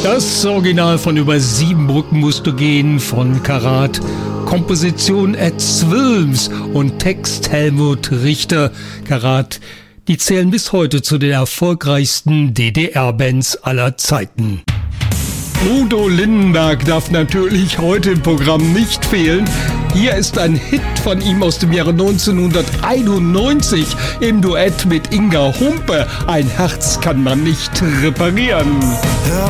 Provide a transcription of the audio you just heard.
Das Original von Über 7 Brücken musst du gehen von Karat. Komposition Ed Swilms und Text Helmut Richter. Karat, die zählen bis heute zu den erfolgreichsten DDR-Bands aller Zeiten. Udo Lindenberg darf natürlich heute im Programm nicht fehlen. Hier ist ein Hit von ihm aus dem Jahre 1991 im Duett mit Inga Humpe. Ein Herz kann man nicht reparieren. Hör